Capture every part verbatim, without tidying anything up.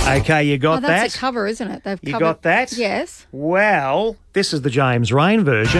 Okay, you got Oh, that's that? a cover, isn't it? They've You covered... got that? Yes. Well, this is the James Rain version.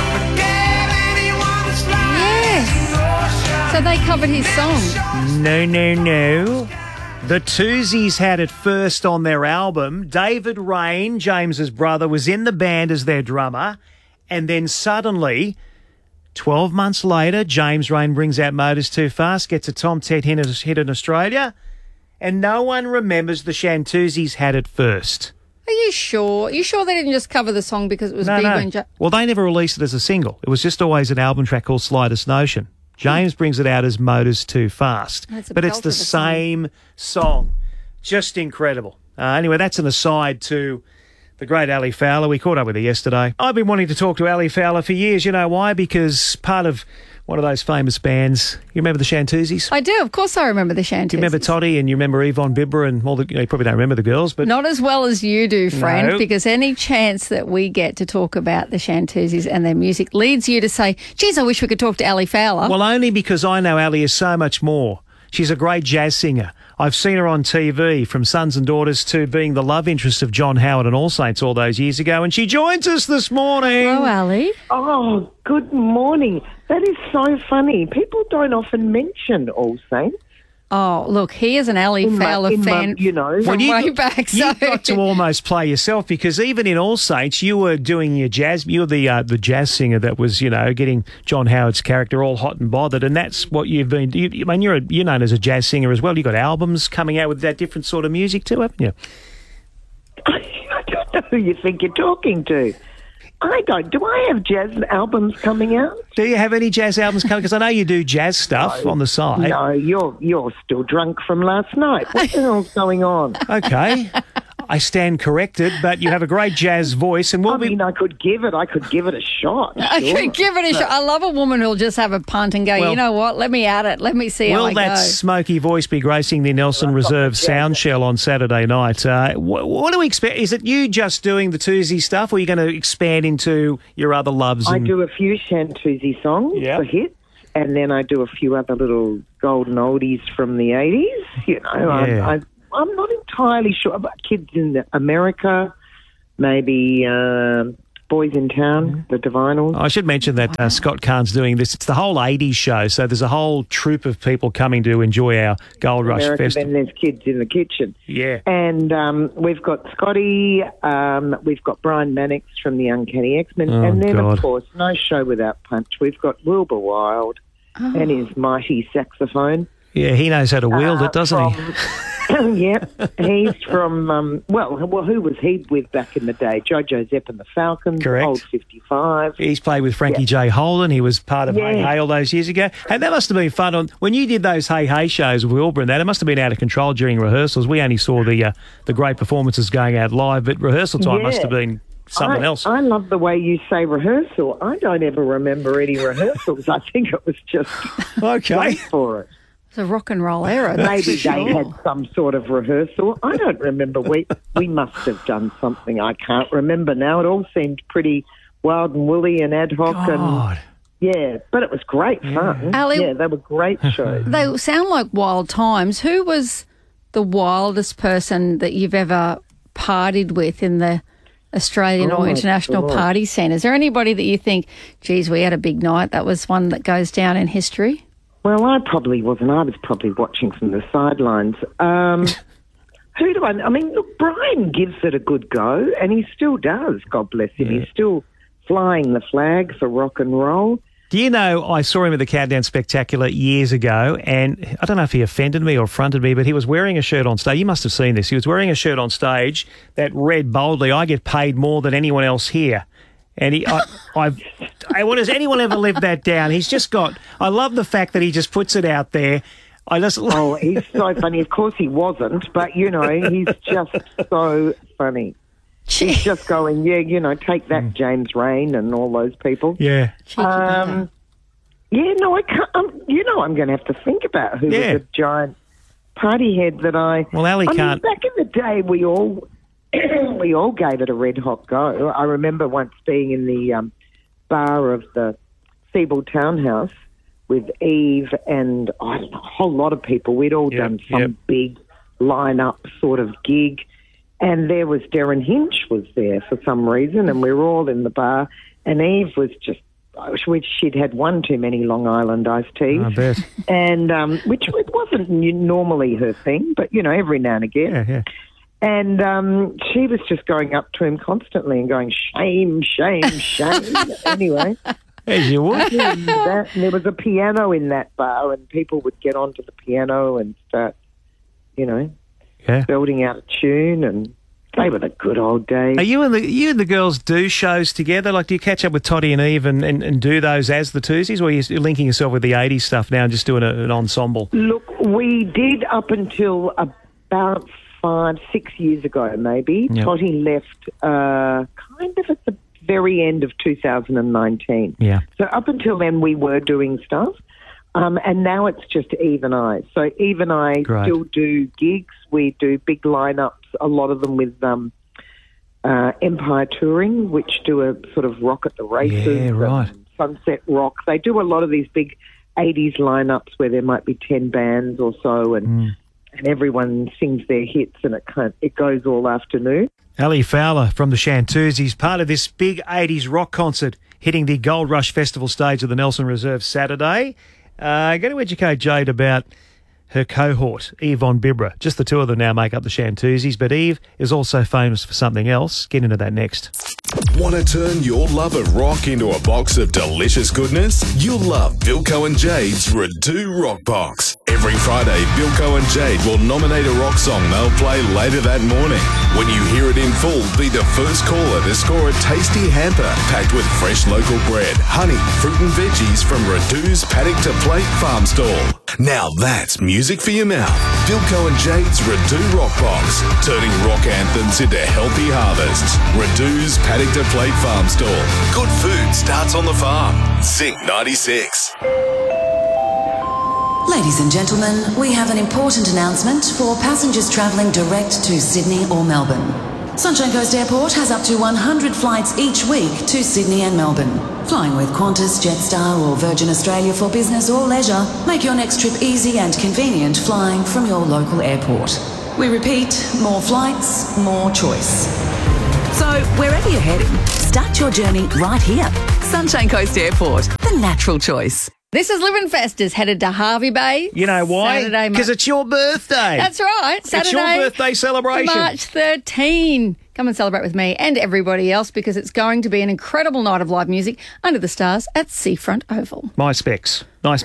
Yes. So they covered his song. No, no, no. The Twosies had it first on their album. David Rain, James's brother, was in the band as their drummer. And then suddenly, twelve months later, James Rain brings out Motors Too Fast, gets a Tom Ted hit in Australia, and no one remembers the Shantuzis had it first. Are you sure? Are you sure they didn't just cover the song because it was No, big no. when... Ja- Well, they never released it as a single. It was just always an album track called Slightest Notion. James brings it out as Motors Too Fast. That's a But it's belter the of a song. same song. Just incredible. Uh, anyway, that's an aside to the great Ali Fowler. We caught up with her yesterday. I've been wanting to talk to Ali Fowler for years. You know why? Because part of one of those famous bands, you remember the Shantuzis? I do. Of course I remember the Shantuzis. Do you remember Toddy and you remember Yvonne Bibber and all the, you, know, you probably don't remember the girls, but Not as well as you do, friend, No. because any chance that we get to talk about the Shantuzis and their music leads you to say, geez, I wish we could talk to Ali Fowler. well, only because I know Ali is so much more. She's a great jazz singer. I've seen her on T V, from Sons and Daughters to being the love interest of John Howard and All Saints all those years ago, and she joins us this morning. Hello, Ali. Oh, good morning. That is so funny. People don't often mention All Saints. Oh, look, he is an Ali In my- Fowler in my- fan you know. from Well, you way got- back. So. You've got to almost play yourself, because even in All Saints, you were doing your jazz. You were the uh, the jazz singer that was, you know, getting John Howard's character all hot and bothered, and that's what you've been. You, I mean, you're a, you're known as a jazz singer as well. You've got albums coming out with that different sort of music too, haven't you? I don't know who you think you're talking to. I don't. Do I have jazz albums coming out? Do you have any jazz albums coming? Because I know you do jazz stuff on the side. No, you're you're still drunk from last night. What the hell's going on? Okay. I stand corrected, but you have a great jazz voice, and we'll I be. mean, I could give it. I could give it a shot. I sure. could give it a shot. I love a woman who'll just have a punt and go, Well- you know what, let me at it. Let me see how Will I that go. smoky voice be gracing the Nelson Reserve sound shell on Saturday night? Uh, what, what do we expect? Is it you just doing the Tuesday stuff, or are you going to expand into your other loves? I and- do a few Shantuzzi songs Yep. for hits, and then I do a few other little golden oldies from the eighties. You know, Yeah. I, I, I'm not entirely sure about Kids in America, maybe uh, Boys in Town, the Divinals. I should mention that uh, Scott Kahn's doing this. It's the whole eighties show, so there's a whole troop of people coming to enjoy our Gold Rush America, Festival. then there's Kids in the Kitchen. Yeah. And um, we've got Scotty, um, we've got Brian Mannix from the Uncanny X-Men, Oh, and then, God. of course, no show without punch. We've got Wilbur Wilde and his mighty saxophone. Yeah, he knows how to wield Uh, it, doesn't he? from- yeah, he's from, um, well, well, who was he with back in the day? Jojo Zepp and the Falcons, Correct. Old fifty-five. He's played with Frankie J. Holden. He was part of Yeah. Hey Hey all those years ago. And that must have been fun. On when you did those Hey Hey shows with Wilbur and that, it must have been out of control during rehearsals. We only saw the uh, the great performances going out live, but rehearsal time Yeah. must have been something I, else. I love the way you say rehearsal. I don't ever remember any rehearsals. I think it was just Okay. wait for it. It's a rock and roll era. That's Maybe for they sure. had some sort of rehearsal. I don't remember. We we must have done something. I can't remember now. It all seemed pretty wild and woolly and ad hoc. And God. yeah, but it was great fun. Ali- yeah, they were great shows. They sound like wild times. Who was the wildest person that you've ever partied with in the Australian Oh, or my international God. party scene? Is there anybody that you think, geez, we had a big night? That was one that goes down in history? Well, I probably wasn't. I was probably watching from the sidelines. Um, who do I? I mean, look, Brian gives it a good go, and he still does. God bless him. Yeah. He's still flying the flag for rock and roll. Do you know, I saw him at the Countdown Spectacular years ago, and I don't know if he offended me or affronted me, but he was wearing a shirt on stage. You must have seen this. He was wearing a shirt on stage that read boldly, "I get paid more than anyone else here." And he, I, I've, I, what has anyone ever lived that down? He's just got, I love the fact that he just puts it out there. I just, Oh, he's so funny. Of course he wasn't, but, you know, he's just so funny. He's just going, yeah, you know, take that, James Rain and all those people. yeah. Cheeky bugger. Um, yeah, no, I can't. Um, you know, I'm going to have to think about who Yeah. was a giant party head that I. Well, Ali I can't- mean, back in the day, we all we all gave it a red hot go. I remember once being in the um, bar of the Siebel Townhouse with Eve and oh, I don't know, a whole lot of people. We'd all Yep, done some yep. big line-up sort of gig. And there was Darren Hinch was there for some reason, and we were all in the bar. And Eve was just, she'd had one too many Long Island iced teas. I bet. And, um, which it wasn't normally her thing, but, you know, every now and again. Yeah, yeah. And um, she was just going up to him constantly and going, shame, shame, shame. Anyway. As you would. And that, and there was a piano in that bar, and people would get onto the piano and start, you know, Yeah. belting out a tune, and they were the good old days. Are you and the you and the girls do shows together? Like, do you catch up with Toddy and Eve and, and, and do those as the Twosies, or are you linking yourself with the eighties stuff now and just doing a, an ensemble? Look, we did up until about five, six years ago, maybe. Yep. Toddy left uh, kind of at the very end of two thousand nineteen. Yeah. So up until then, we were doing stuff. Um, and now it's just Eve and I. So Eve and I Great. still do gigs. We do big lineups, a lot of them with um, uh, Empire Touring, which do a sort of rock at the races. Yeah, right. um, Sunset Rock. They do a lot of these big eighties lineups where there might be ten bands or so, and Mm. and everyone sings their hits, and it kind it goes all afternoon. Ali Fowler from the Shantoozies, part of this big eighties rock concert hitting the Gold Rush Festival stage of the Nelson Reserve Saturday. Uh, going to educate Jade about her cohort, Eve Von Bibra. Just the two of them now make up the Shantoozies, but Eve is also famous for something else. Get into that next. Want to turn your love of rock into a box of delicious goodness? You'll love Bilko and Jade's Redo Rock Box. Every Friday, Bilko and Jade will nominate a rock song they'll play later that morning. When you hear it in full, be the first caller to score a tasty hamper packed with fresh local bread, honey, fruit and veggies from Redo's Paddock to Plate Farm Stall. Now that's music for your mouth. Bilko and Jade's Redo Rock Box, turning rock anthems into healthy harvests. Redo's Paddock to Plate Farm Stall. Good food starts on the farm. Zinc ninety-six. Ladies and gentlemen, we have an important announcement for passengers travelling direct to Sydney or Melbourne. Sunshine Coast Airport has up to one hundred flights each week to Sydney and Melbourne. Flying with Qantas, Jetstar or Virgin Australia for business or leisure, make your next trip easy and convenient flying from your local airport. We repeat, more flights, more choice. So, wherever you're heading, start your journey right here. Sunshine Coast Airport, the natural choice. This is Living Fest is headed to Harvey Bay. You know why? Saturday, Because it's your birthday. That's right. Saturday, It's your birthday celebration. March thirteenth. Come and celebrate with me and everybody else because it's going to be an incredible night of live music under the stars at Seafront Oval. My specs. Nice.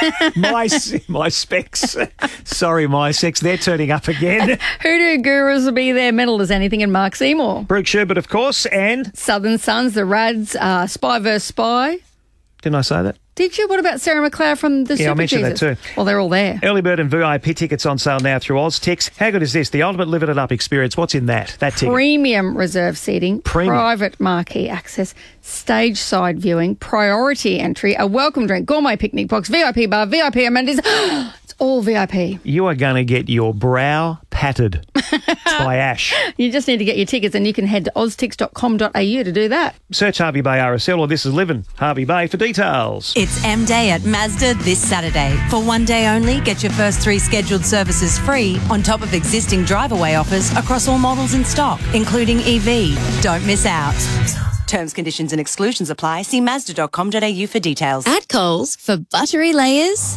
my, my specs. Sorry, my sex. They're turning up again. Hoodoo Gurus will be there. Metal as anything, and Mark Seymour. Brooke Sherbert, of course, and... Southern Suns, the Rads, uh, Spy versus Spy. Didn't I say that? Did you? What about Sarah McLeod from the Yeah, I Super mentioned that Jesus? too. Well, they're all there. Early bird and V I P tickets on sale now through OzTix. How good is this? The ultimate live it up experience. What's in that? That ticket. Premium reserve seating, Premium. private marquee access, stage side viewing, priority entry, a welcome drink, gourmet picnic box, V I P bar, V I P amenities. It's all V I P. You are going to get your brow patted by Ash. You just need to get your tickets and you can head to oztix dot com dot a u to do that. Search Harvey Bay R S L or This Is Livin' Harvey Bay for details. It's M Day at Mazda this Saturday. For one day only, get your first three scheduled services free on top of existing drive-away offers across all models in stock, including E V. Don't miss out. Terms, conditions and exclusions apply. See mazda dot com dot a u for details. At Coles for buttery layers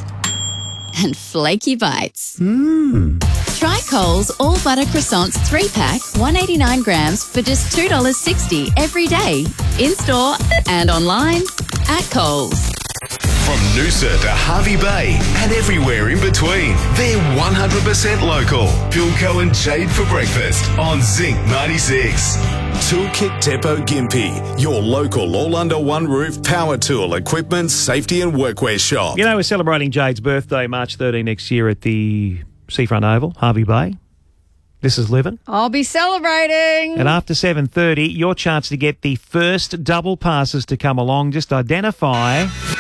and flaky bites. Mmm. Try Coles All Butter Croissants three pack, one hundred eighty-nine grams for just two dollars sixty every day. In-store and online at Coles. From Noosa to Harvey Bay and everywhere in between, they're one hundred percent local. Bilko and Jade for breakfast on Zinc ninety-six. Toolkit Depot Gympie, your local all under one roof power tool, equipment, safety and workwear shop. You know, we're celebrating Jade's birthday March thirteenth next year at the Seafront Oval, Harvey Bay. This is Livin'. I'll be celebrating. And after seven thirty, your chance to get the first double passes to come along. Just identify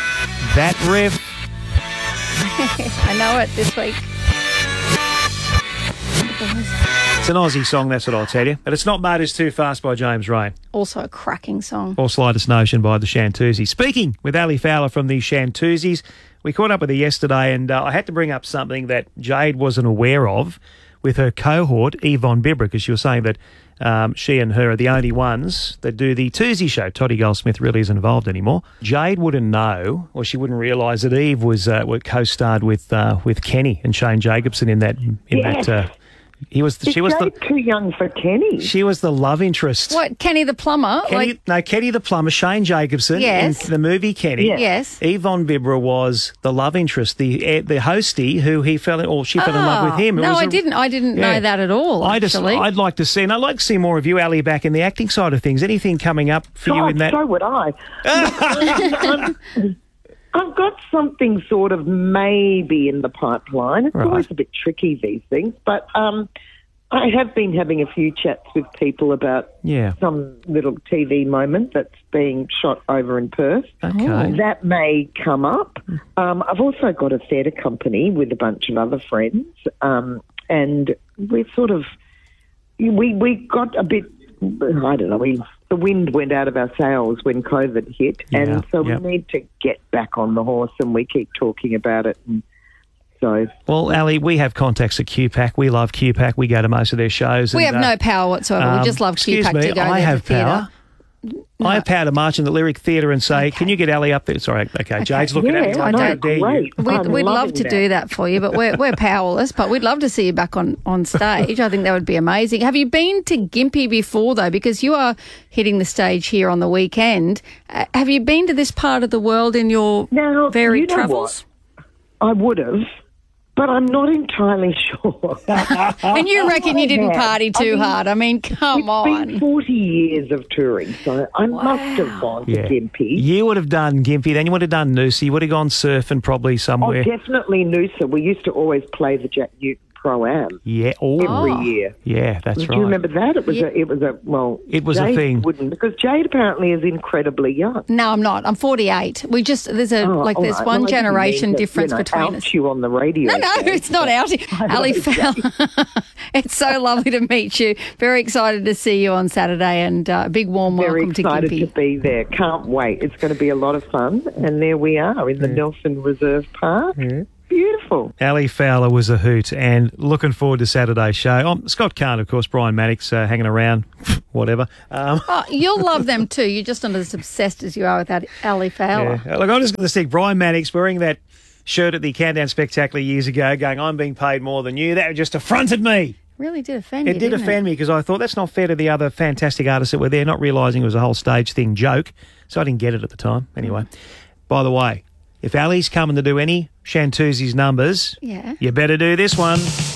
that riff. I know it this week. It's an Aussie song, that's what I'll tell you. But it's not Motors Too Fast by James Rain. Also a cracking song. Or Slightest Notion by the Shantoozies. Speaking with Ali Fowler from the Shantoozies, we caught up with her yesterday and uh, I had to bring up something that Jade wasn't aware of with her cohort, Yvonne Bibra, because she was saying that um, she and her are the only ones that do the Tuesday show. Toddy Goldsmith really isn't involved anymore. Jade wouldn't know, or she wouldn't realise that Eve was uh, co-starred with uh, with Kenny and Shane Jacobson in that. In Yes. that uh, he was. Is She was the. Jade too young for Kenny? She was the love interest. What, Kenny the plumber? Kenny, like, no, Kenny the plumber, Shane Jacobson Yes. in the movie Kenny. Yes. yes. Yvonne Bibra was the love interest, the eh, the hostie who he fell in, or she fell in love with him. It No, was I a- didn't. I didn't Yeah. know that at all. I just, actually. I'd like to see, and I'd like to see more of you, Ali, back in the acting side of things. Anything coming up for you God, in that? so would I. I'm- I've got something sort of maybe in the pipeline. It's Right. always a bit tricky, these things. But um, I have been having a few chats with people about Yeah. some little T V moment that's being shot over in Perth. Okay. That may come up. Um, I've also got a theatre company with a bunch of other friends, um, and we've sort of we we got a bit. I don't know. We the wind went out of our sails when COVID hit, Yeah, and so yep. we need to get back on the horse. And we keep talking about it. And so Well, Ali, we have contacts at Q PAC. We love Q PAC. We go to most of their shows. we and, have uh, no power whatsoever. um, we just love excuse Q PAC me, to go I there have for theatre. power. I have power to march in the Lyric Theatre and say, "Can you get Ali up there?" Sorry, okay. Jade's looking yeah, at me I like, know, "How dare you?" great. We'd, I'm we'd love loving to that. do that for you, but we're, we're powerless. But we'd love to see you back on, on stage. I think that would be amazing. Have you been to Gympie before, though? Because you are hitting the stage here on the weekend. Uh, have you been to this part of the world in your Now, varied you know travels? I would have, but I'm not entirely sure. And you reckon you didn't have. party too I mean, hard? I mean, come It's on. been forty years of touring, so I must have gone to Yeah. Gympie. You would have done Gympie, then you would have done Noosa. You would have gone surfing probably Oh, somewhere. definitely Noosa. We used to always play the Jack Newton Pro-Am Yeah. Oh, every year. yeah, that's Do right. you remember that? It was Yeah. a, it was a well. It was a Jade thing. Wouldn't, because Jade apparently is incredibly young. No, I'm not. I'm forty-eight. We just there's a Oh, like all there's right. one Well, I didn't generation mean to, difference you know, between out us. you on the radio. No, no, Jade, it's not but- outing. Ali Fowler, it's so lovely to meet you. Very excited to see you on Saturday, and uh, a big warm Very welcome to excited to Gympie. be there. Can't wait. It's going to be a lot of fun. And there we are in the Nelson Reserve Park. Beautiful. Ali Fowler was a hoot, and looking forward to Saturday's show. Um, Scott Kahn, of course, Brian Maddox uh, hanging around, whatever. Um, Oh, you'll love them too. You're just not as obsessed as you are with that Ali Fowler. yeah. Look, I'm just going to stick Brian Maddox wearing that shirt at the Countdown Spectacular years ago, going, "I'm being paid more than you." That just affronted me. Really did offend It you. did didn't offend me because I thought that's not fair to the other fantastic artists that were there, not realising it was a whole stage thing joke. So I didn't get it at the time. Anyway, by the way, if Ali's coming to do any Shantuzi's numbers, Yeah. you better do this one.